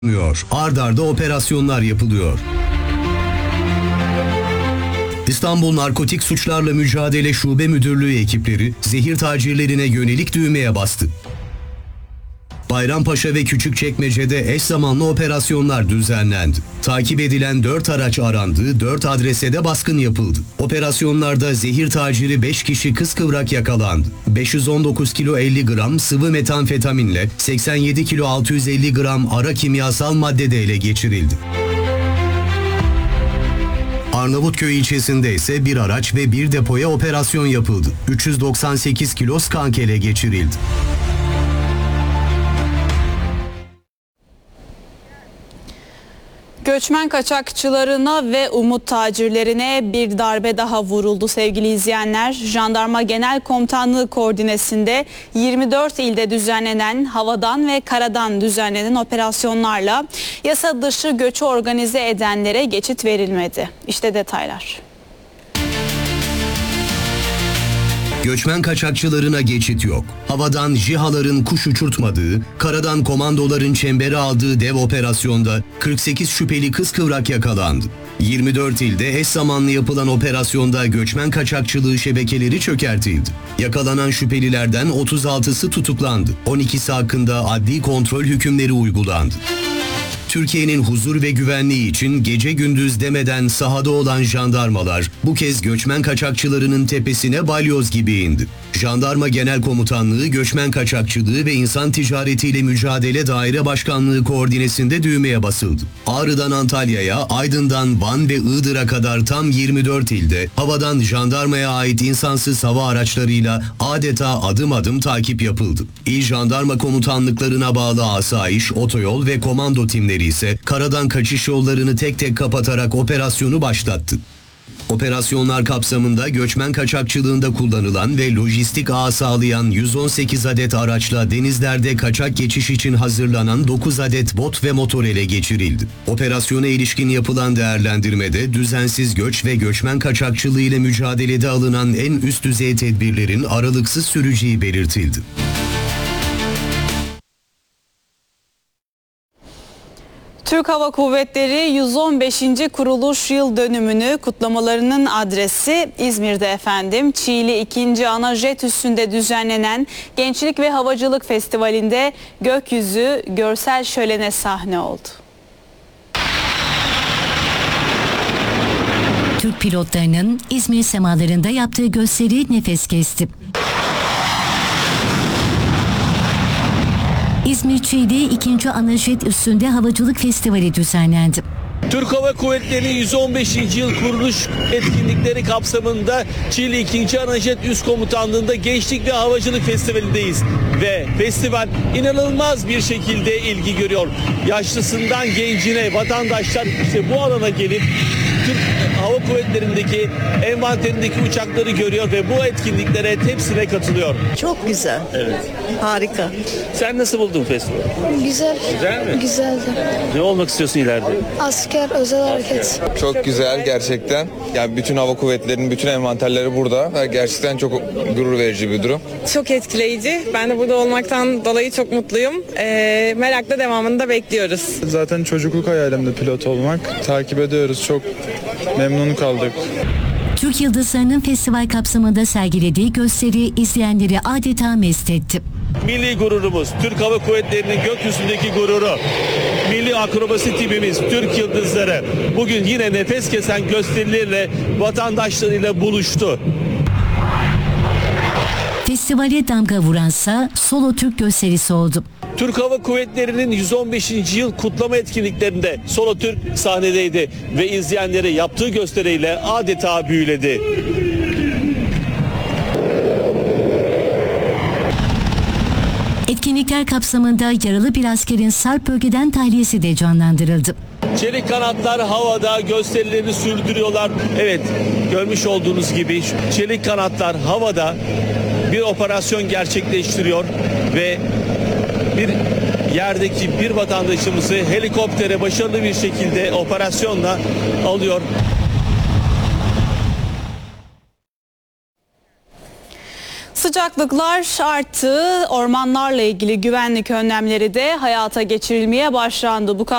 Ard arda operasyonlar yapılıyor. İstanbul Narkotik Suçlarla Mücadele Şube Müdürlüğü ekipleri zehir tacirlerine yönelik düğmeye bastı. Bayrampaşa ve Küçükçekmece'de eş zamanlı operasyonlar düzenlendi. Takip edilen 4 araç arandı, 4 adrese de baskın yapıldı. Operasyonlarda zehir taciri 5 kişi kıskıvrak yakalandı. 519 kilo 50 gram sıvı metamfetaminle 87 kilo 650 gram ara kimyasal madde de ele geçirildi. Arnavutköy ilçesinde ise bir araç ve bir depoya operasyon yapıldı. 398 kilo skank ele geçirildi. Göçmen kaçakçılarına ve umut tacirlerine bir darbe daha vuruldu sevgili izleyenler. Jandarma Genel Komutanlığı koordinesinde 24 ilde düzenlenen havadan ve karadan düzenlenen operasyonlarla yasa dışı göçü organize edenlere geçit verilmedi. İşte detaylar. Göçmen kaçakçılarına geçit yok. Havadan JİHA'ların kuş uçurtmadığı, karadan komandoların çembere aldığı dev operasyonda 48 şüpheli kıskıvrak yakalandı. 24 ilde eş zamanlı yapılan operasyonda göçmen kaçakçılığı şebekeleri çökertildi. Yakalanan şüphelilerden 36'sı tutuklandı. 12'si hakkında adli kontrol hükümleri uygulandı. Türkiye'nin huzur ve güvenliği için gece gündüz demeden sahada olan jandarmalar bu kez göçmen kaçakçılarının tepesine balyoz gibi indi. Jandarma Genel Komutanlığı Göçmen Kaçakçılığı ve İnsan Ticaretiyle Mücadele Daire Başkanlığı koordinesinde düğmeye basıldı. Ağrı'dan Antalya'ya, Aydın'dan Van ve Iğdır'a kadar tam 24 ilde havadan jandarmaya ait insansız hava araçlarıyla adeta adım adım takip yapıldı. İl jandarma komutanlıklarına bağlı asayiş, otoyol ve komando timleri ise karadan kaçış yollarını tek tek kapatarak operasyonu başlattı. Operasyonlar kapsamında göçmen kaçakçılığında kullanılan ve lojistik ağ sağlayan 118 adet araçla denizlerde kaçak geçiş için hazırlanan 9 adet bot ve motor ele geçirildi. Operasyona ilişkin yapılan değerlendirmede düzensiz göç ve göçmen kaçakçılığı ile mücadelede alınan en üst düzey tedbirlerin aralıksız süreceği belirtildi. Türk Hava Kuvvetleri 115. kuruluş yıl dönümünü kutlamalarının adresi İzmir'de efendim. Çiğli 2. Ana Jet Üssü'nde düzenlenen Gençlik ve Havacılık Festivali'nde gökyüzü görsel şölene sahne oldu. Türk pilotlarının İzmir semalarında yaptığı gösteri nefes kesti. İzmir Çiğli 2. Ana Jet Üssü'nde Havacılık Festivali düzenlendi. Türk Hava Kuvvetleri'nin 115. yıl kuruluş etkinlikleri kapsamında Çiğli 2. Ana Jet Üs Komutanlığı'nda Gençlik ve Havacılık Festivali'ndeyiz. Ve festival inanılmaz bir şekilde ilgi görüyor. Yaşlısından gencine vatandaşlar işte bu alana gelip Türk Hava Kuvvetleri'ndeki envanterindeki uçakları görüyor ve bu etkinliklere hepsine katılıyor. Çok güzel. Evet. Harika. Sen nasıl buldun festivali? Güzel. Güzel mi? Güzeldi. Ne olmak istiyorsun ileride? Asker, özel hareket. Çok güzel gerçekten. Yani bütün hava kuvvetlerinin bütün envanterleri burada. Gerçekten çok gurur verici bir durum. Çok etkileyici. Ben de burada olmaktan dolayı çok mutluyum. Merakla devamını da bekliyoruz. Zaten çocukluk hayalimde pilot olmak. Takip ediyoruz. Çok memnun kaldık. Türk yıldızlarının festival kapsamında sergilediği gösteri izleyenleri adeta mest etti. Milli gururumuz, Türk Hava Kuvvetleri'nin gökyüzündeki gururu, milli akrobasi timimiz, Türk Yıldızları bugün yine nefes kesen gösterilerle vatandaşlarıyla buluştu. Festivale damga vuransa solo Türk gösterisi oldu. Türk Hava Kuvvetleri'nin 115. yıl kutlama etkinliklerinde Solo Türk sahnedeydi ve izleyenleri yaptığı gösteriyle adeta büyüledi. Etkinlikler kapsamında yaralı bir askerin Sarp bölgeden tahliyesi de canlandırıldı. Çelik kanatlar havada gösterilerini sürdürüyorlar. Evet, görmüş olduğunuz gibi çelik kanatlar havada bir operasyon gerçekleştiriyor ve bir yerdeki bir vatandaşımızı helikoptere başarılı bir şekilde operasyonla alıyor. Sıcaklıklar arttı. Ormanlarla ilgili güvenlik önlemleri de hayata geçirilmeye başlandı. Bu